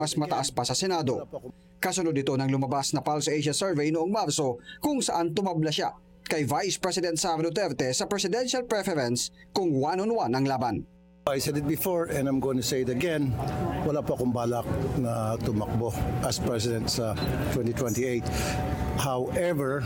mas mataas pa sa Senado. Kasunod ito ng lumabas na Pulse Asia Survey noong Marso kung saan tumabla siya kay Vice President Sara Duterte sa presidential preference kung one-on-one ang laban. I said it before and I'm going to say it again, wala pa akong balak na tumakbo as president sa 2028. However,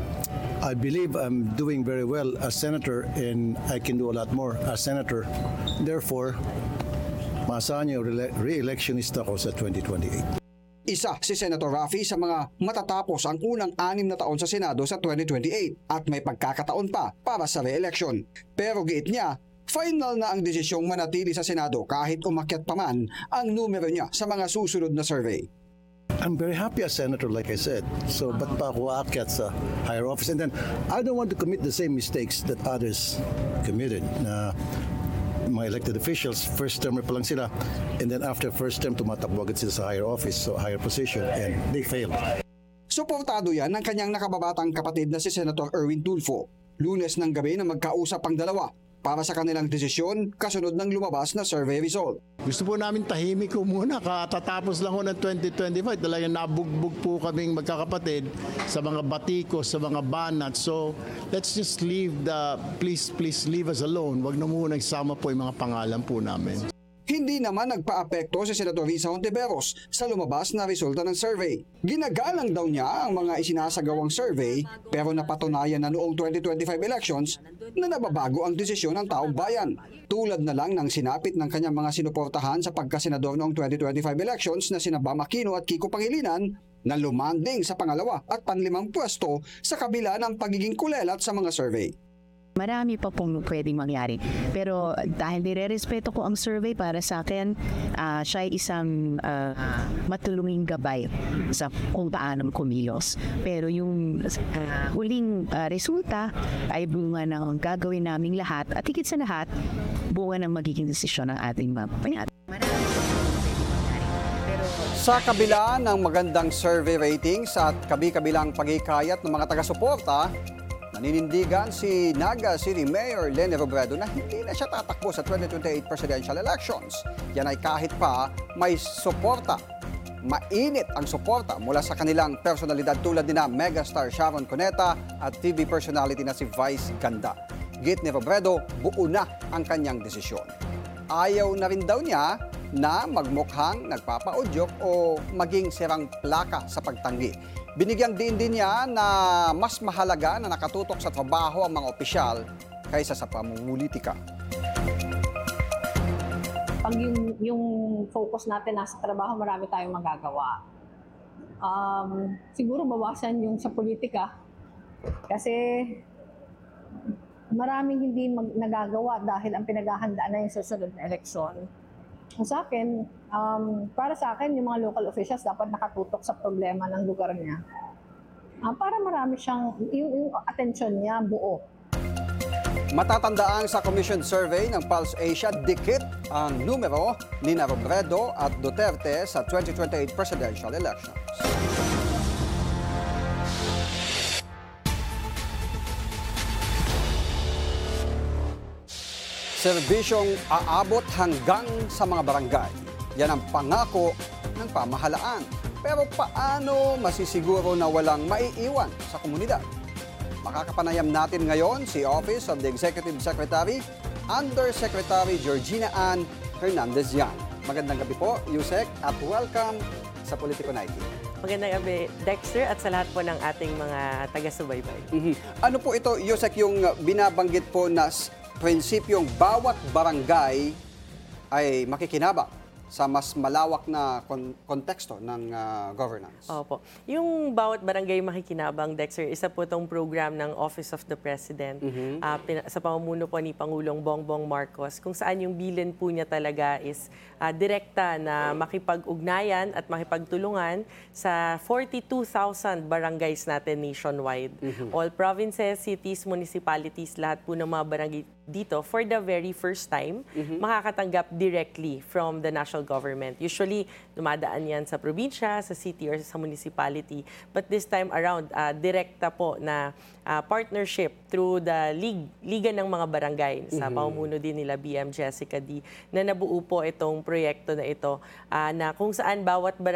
I believe I'm doing very well as senator and I can do a lot more as senator. Therefore, maasahan niyo re-electionist ako sa 2028. Isa si Senator Raffy sa mga matatapos ang unang 6 na taon sa Senado sa 2028 at may pagkakataon pa para sa re-election. Pero giit niya, final na ang desisyong manatili sa Senado kahit umakyat pa man ang numero niya sa mga susunod na survey. I'm very happy as senator, like I said. So, ba't pa ako aakyat sa higher office? And then, I don't want to commit the same mistakes that others committed. Na mga elected officials, first term pa lang sila, and then after first term, tumatakbo agad sila sa higher office, so higher position, and they failed. Suportado yan ng kanyang nakababatang kapatid na si Senator Erwin Tulfo. Lunes ng gabi na magkausap ang dalawa para sa kanilang desisyon kasunod ng lumabas na survey result. Gusto po namin tahimik ko muna, katatapos lang ho ng 2025. Talagang nabugbog po kaming magkakapatid sa mga batikos, sa mga banat. So, let's just please leave us alone. Wag na muna nagsama po yung mga pangalan po namin. Hindi naman nagpa-apekto si Senator Risa Hontiveros sa lumabas na resulta ng survey. Ginagalang daw niya ang mga isinasagawang survey pero napatunayan na noong 2025 elections na nababago ang desisyon ng taong bayan. Tulad na lang ng sinapit ng kanyang mga sinuportahan sa pagkasenador noong 2025 elections na sina Bam Aquino at Kiko Pangilinan na lumanding sa pangalawa at panlimang pwesto sa kabila ng pagiging kulelat sa mga survey. Marami pa pong pwedeng mangyari. Pero dahil nire-respeto ko ang survey, para sa akin, siya ay isang matulunging gabay sa kung paano kumilos. Pero yung huling resulta ay bunga ng gagawin naming lahat at higit sa lahat, bunga ng magiging desisyon ng ating mga. Sa kabila ng magandang survey ratings at kabi-kabilang paghikayat ng mga taga-suporta, naninindigan si Naga City Mayor Leni Robredo na hindi na siya tatakbo sa 2028 presidential elections. Yan ay kahit pa may suporta. Mainit ang suporta mula sa kanilang personalidad tulad ni na megastar Sharon Cuneta at TV personality na si Vice Ganda. Git ni Robredo, buo na ang kanyang desisyon. Ayaw na rin daw niya na magmukhang nagpapaudyok o maging sirang plaka sa pagtanggi. Binigyang din niya na mas mahalaga na nakatutok sa trabaho ang mga opisyal kaysa sa pamumulitika. Pag yung focus natin nasa trabaho, marami tayong magagawa. Siguro bawasan yung sa politika kasi maraming hindi nagagawa dahil ang pinaghahandaan na yung susunod na eleksyon. Sa akin, para sa akin, yung mga local officials dapat nakatutok sa problema ng lugar niya. Para marami siyang, yung atensyon niya buo. Matatandaan sa commission survey ng Pulse Asia, dikit ang numero ni Robredo at Duterte sa 2028 presidential elections. Serbisyong aabot hanggang sa mga barangay. Yan ang pangako ng pamahalaan. Pero paano masisiguro na walang maiiwan sa komunidad? Makakapanayam natin ngayon si Office of the Executive Secretary, Undersecretary Georgina Ann Hernandez-Yan. Magandang gabi po, Yusek, at welcome sa Politico 90. Magandang gabi, Dexter, at sa lahat po ng ating mga taga-subaybay. Ano po ito, Yusek, yung binabanggit po na prinsipyong bawat barangay ay makikinabang sa mas malawak na konteksto ng governance? Opo. Yung bawat barangay makikinabang, Dexter, isa po itong program ng Office of the President sa pamumuno po ni Pangulong Bongbong Marcos, kung saan yung bilin po niya talaga is direkta na makipag-ugnayan at makipagtulungan sa 42,000 barangays natin nationwide. All provinces, cities, municipalities, lahat po ng mga barangay dito, for the very first time, makakatanggap directly from the national government. Usually, dumadaan yan sa probinsya, sa city, or sa municipality. But this time around, direkta po na partnership through the Liga ng mga Barangay sa pamumuno din nila BM Jessica D, na nabuo po itong proyekto na ito na kung saan bawat barangay